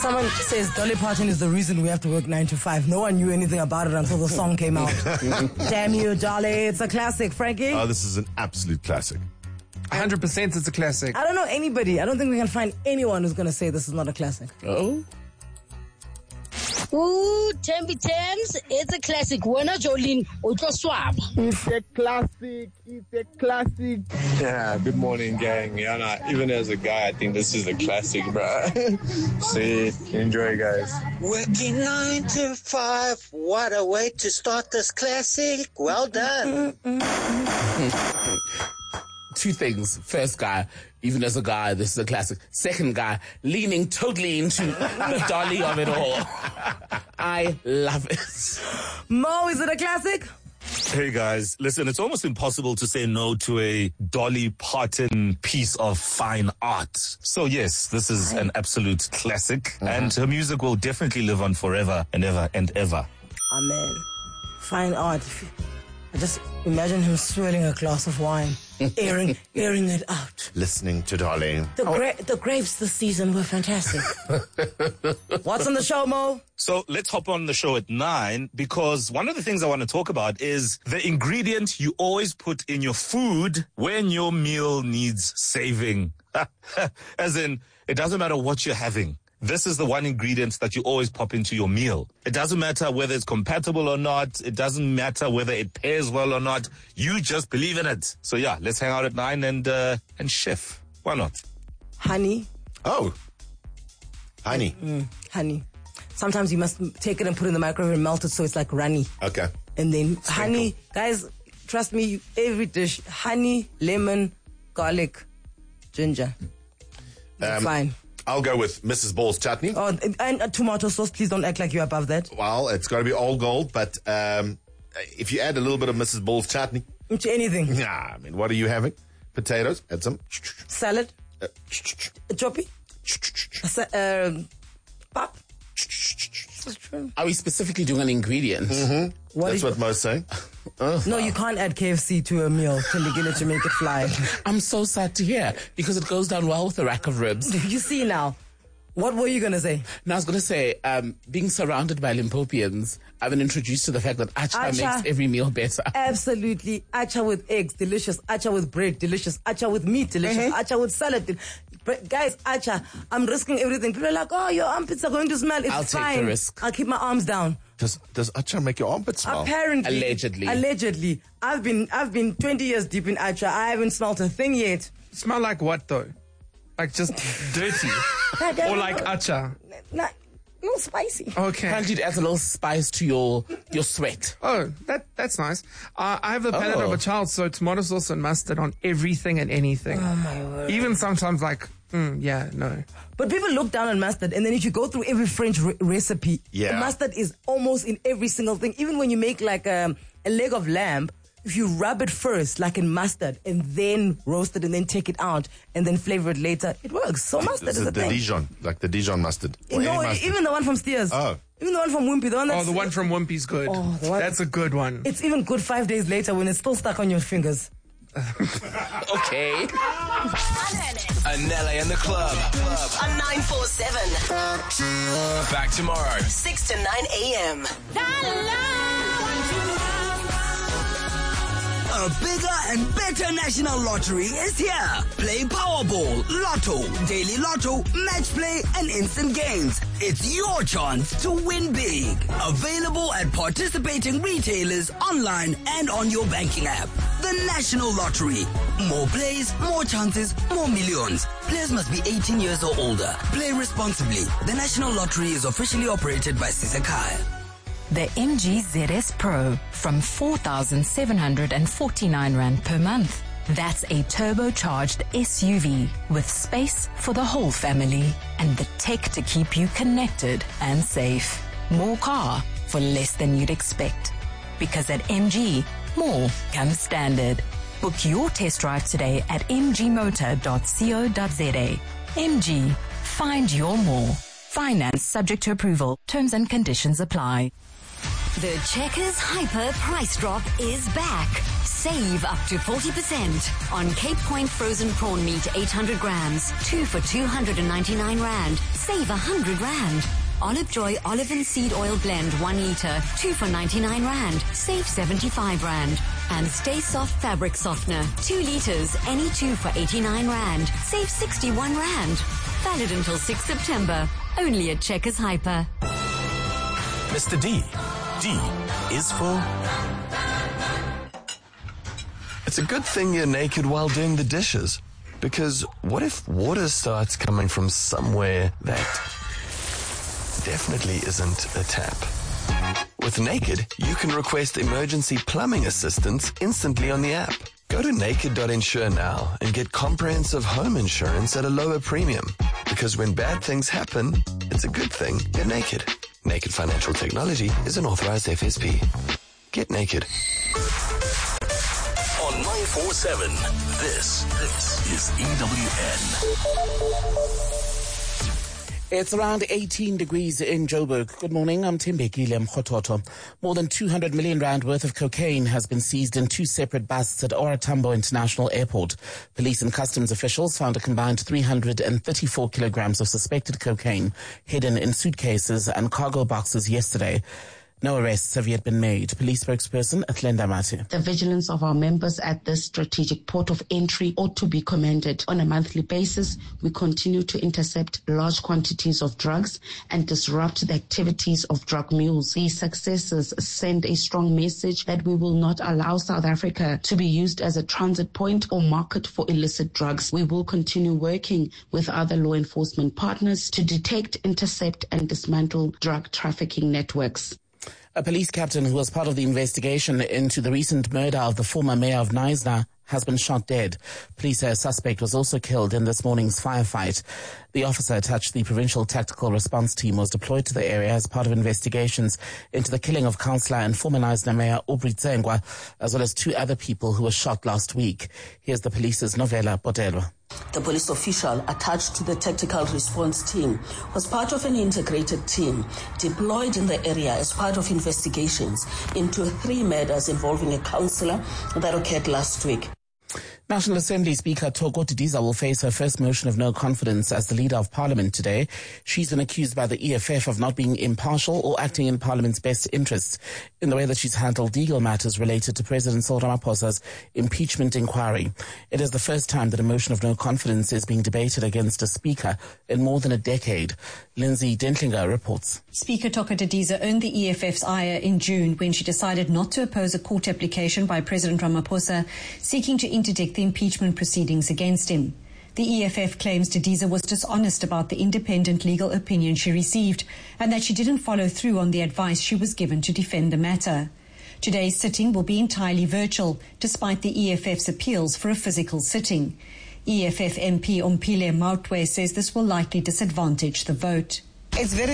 Someone says Dolly Parton is the reason we have to work 9 to 5. No one knew anything about it until the song came out. Damn you, Dolly. It's a classic. Frankie? Oh, this is an absolute classic. 100% it's a classic. I don't know anybody. I don't think we can find anyone who's going to say this is not a classic. Oh? Ooh, Tembi Thames, it's a classic. Wena Jolene, Utlo Swab. It's a classic. It's a classic. Yeah, good morning, gang. Yeah, nah, even as a guy, I think this is a classic, bro. See, enjoy, guys. Working 9 to 5. What a way to start this classic. Well done. Two things. First guy, even as a guy, this is a classic. Second guy, leaning totally into the Dolly of it all. I love it. Mo, is it a classic? Hey guys, listen, it's almost impossible to say no to a Dolly Parton piece of fine art. So yes, this is an absolute classic, and her music will definitely live on forever and ever and ever. Amen. Fine art. I just imagine him swirling a glass of wine, airing it out. Listening to Dolly. The grapes this season were fantastic. What's on the show, Mo? So let's hop on the show at 9, because one of the things I want to talk about is the ingredient you always put in your food when your meal needs saving. As in, it doesn't matter what you're having. This is the one ingredient that you always pop into your meal. It doesn't matter whether it's compatible or not. It doesn't matter whether it pairs well or not. You just believe in it. So yeah, let's hang out at 9 and chef. Why not? Honey. Oh. Honey. Honey. Sometimes you must take it and put it in the microwave and melt it so it's like runny. Okay. And then honey. Guys, trust me, every dish, honey, lemon, garlic, ginger. Fine. I'll go with Mrs. Ball's chutney. Oh, and tomato sauce. Please don't act like you're above that. Well, it's got to be all gold, but if you add a little bit of Mrs. Ball's chutney. Into anything. Yeah, I mean, what are you having? Potatoes. Add some. Salad. Choppy. Pop. Are we specifically doing an ingredient? Mm-hmm. That's what Mo's saying. No, you can't add KFC to a meal to make it fly. I'm so sad to hear, because it goes down well with a rack of ribs. You see now. What were you going to say? No, I was going to say, being surrounded by Limpopians, I've been introduced to the fact that acha makes every meal better. Absolutely. Acha with eggs, delicious. Acha with bread, delicious. Acha with meat, delicious. Acha with salad. But guys, acha, I'm risking everything. People are like, oh, your armpits are going to smell. It's I'll fine. take the risk. I'll keep my arms down. Does acha make your armpits smell? Apparently. Allegedly. I've been 20 years deep in acha. I haven't smelled a thing yet. Smell like what, though? Like just dirty? Or like acha? No spicy. Okay. Apparently it adds a little spice to your sweat. Oh, that's nice. I have the palate of a child, so tomato sauce and mustard on everything and anything. Oh, my word. Even sometimes like, no. But people look down on mustard, and then if you go through every French recipe, the mustard is almost in every single thing. Even when you make like a leg of lamb, if you rub it first, like in mustard, and then roast it, and then take it out, and then flavor it later, it works. So mustard is a thing. Dijon, like the Dijon mustard. No, even the one from Steers. Oh. Even the one from Wimpy. The one from Wimpy's good. Oh, that's a good one. It's even good 5 days later when it's still stuck on your fingers. Okay. Anele and the club. On 947. Back tomorrow. 6 to 9 a.m. A bigger and better national lottery is here. Play Powerball, Lotto, Daily Lotto, Match Play, and Instant Games. It's your chance to win big. Available at participating retailers, online, and on your banking app. The National Lottery. More plays, more chances, more millions. Players must be 18 years or older. Play responsibly. The National Lottery is officially operated by Sisekhaya. The MG ZS Pro from 4,749 Rand per month. That's a turbocharged SUV with space for the whole family and the tech to keep you connected and safe. More car for less than you'd expect. Because at MG, more comes standard. Book your test drive today at mgmotor.co.za. MG, find your more. Finance subject to approval. Terms and conditions apply. The Checkers Hyper Price Drop is back. Save up to 40% on Cape Point frozen prawn meat 800 grams, 2 for 299 Rand. Save 100 Rand. Olive Joy olive and seed oil blend 1 liter, 2 for 99 Rand. Save 75 Rand. And Stay Soft fabric softener, 2 liters, any 2 for 89 Rand. Save 61 Rand. Valid until 6 September. Only at Checkers Hyper. Mr. D. D is for... It's a good thing you're naked while doing the dishes. Because what if water starts coming from somewhere that definitely isn't a tap? With Naked, you can request emergency plumbing assistance instantly on the app. Go to naked.insure now and get comprehensive home insurance at a lower premium. Because when bad things happen, it's a good thing you're naked. Naked Financial Technology is an authorized FSP. Get naked. On 947, this is EWN. It's around 18 degrees in Joburg. Good morning, I'm Timbekile Mkhototo. More than 200 million rand worth of cocaine has been seized in 2 separate busts at OR Tambo International Airport. Police and customs officials found a combined 334 kilograms of suspected cocaine hidden in suitcases and cargo boxes yesterday. No arrests have yet been made. Police spokesperson Athlenda Mate. The vigilance of our members at this strategic port of entry ought to be commended. On a monthly basis, we continue to intercept large quantities of drugs and disrupt the activities of drug mules. These successes send a strong message that we will not allow South Africa to be used as a transit point or market for illicit drugs. We will continue working with other law enforcement partners to detect, intercept, and dismantle drug trafficking networks. A police captain who was part of the investigation into the recent murder of the former mayor of Knysna has been shot dead. Police say a suspect was also killed in this morning's firefight. The officer attached the Provincial Tactical Response Team was deployed to the area as part of investigations into the killing of councillor and former Knysna mayor Aubrey Tsengwa, as well as 2 other people who were shot last week. Here's the police's Novella Botelwa. The police official attached to the tactical response team was part of an integrated team deployed in the area as part of investigations into 3 murders involving a councillor that occurred last week. National Assembly Speaker Thoko Didiza will face her first motion of no confidence as the Leader of Parliament today. She's been accused by the EFF of not being impartial or acting in Parliament's best interests in the way that she's handled legal matters related to President Cyril Ramaphosa's impeachment inquiry. It is the first time that a motion of no confidence is being debated against a Speaker in more than a decade. Lindsay Dentlinger reports. Speaker Thoko Didiza earned the EFF's ire in June when she decided not to oppose a court application by President Ramaphosa seeking to interdict the impeachment proceedings against him. The EFF claims Didiza was dishonest about the independent legal opinion she received and that she didn't follow through on the advice she was given to defend the matter. Today's sitting will be entirely virtual, despite the EFF's appeals for a physical sitting. EFF MP Ompile Mautwe says this will likely disadvantage the vote. It's very